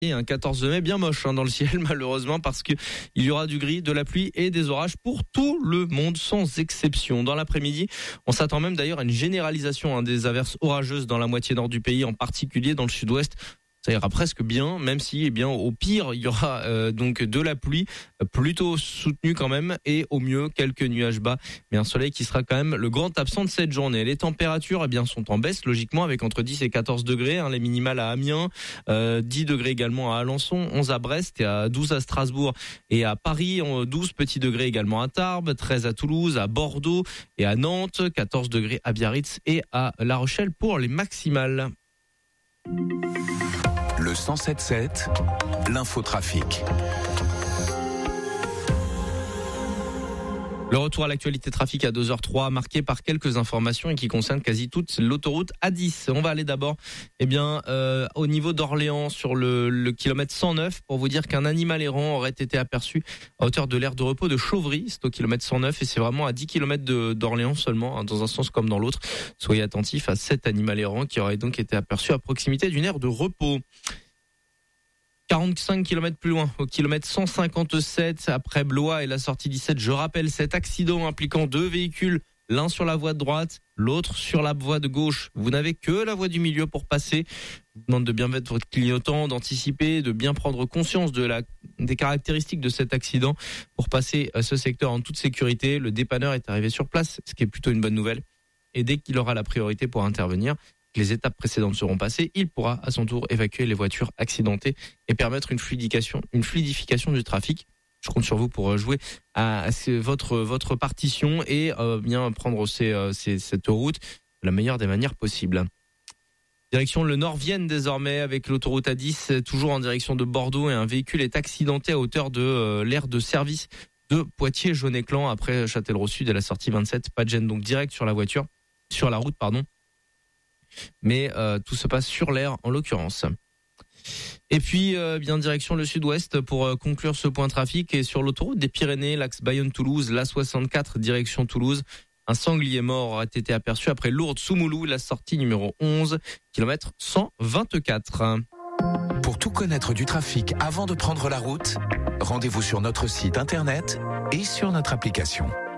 Et un 14 mai bien moche dans le ciel malheureusement parce que il y aura du gris, de la pluie et des orages pour tout le monde sans exception. Dans l'après-midi, on s'attend même d'ailleurs à une généralisation des averses orageuses dans la moitié nord du pays, en particulier dans le sud-ouest. Ça ira presque bien, même si, au pire, il y aura donc de la pluie, plutôt soutenue quand même, et au mieux quelques nuages bas, mais un soleil qui sera quand même le grand absent de cette journée. Les températures, sont en baisse logiquement, avec entre 10 et 14 degrés, les minimales à Amiens, 10 degrés également à Alençon, 11 à Brest et à 12 à Strasbourg et à Paris, 12 petits degrés également à Tarbes, 13 à Toulouse, à Bordeaux et à Nantes, 14 degrés à Biarritz et à La Rochelle pour les maximales. Le 107.7, l'infotrafic. Le retour à l'actualité trafic à 2h03, marqué par quelques informations et qui concerne quasi toute l'autoroute A10. On va aller d'abord, au niveau d'Orléans sur le kilomètre 109 pour vous dire qu'un animal errant aurait été aperçu à hauteur de l'aire de repos de Chauvry. C'est au kilomètre 109 et c'est vraiment à 10 km d'Orléans seulement, dans un sens comme dans l'autre. Soyez attentifs à cet animal errant qui aurait donc été aperçu à proximité d'une aire de repos. 45 km plus loin, au kilomètre 157, après Blois et la sortie 17. Je rappelle cet accident impliquant deux véhicules, l'un sur la voie de droite, l'autre sur la voie de gauche. Vous n'avez que la voie du milieu pour passer. Je vous demande de bien mettre votre clignotant, d'anticiper, de bien prendre conscience des caractéristiques de cet accident pour passer ce secteur en toute sécurité. Le dépanneur est arrivé sur place, ce qui est plutôt une bonne nouvelle. Et dès qu'il aura la priorité pour intervenir, que les étapes précédentes seront passées, il pourra à son tour évacuer les voitures accidentées et permettre une fluidification du trafic. Je compte sur vous pour jouer à votre partition et bien prendre cette route de la meilleure des manières possibles. Direction le Nord-Vienne désormais avec l'autoroute A10, toujours en direction de Bordeaux, et un véhicule est accidenté à hauteur de l'aire de service de Poitiers-Jaune-Éclan après Châtellerault-Sud et la sortie 27. Pas de gêne donc direct sur la route. Mais tout se passe sur l'aire en l'occurrence. Et puis bien direction le sud-ouest pour conclure ce point trafic, et sur l'autoroute des Pyrénées, l'axe Bayonne-Toulouse, l'A64 direction Toulouse, un sanglier mort aurait été aperçu après Lourdes-Soumoulou, la sortie numéro 11, kilomètre 124. Pour tout connaître du trafic avant de prendre la route, rendez-vous sur notre site internet et sur notre application.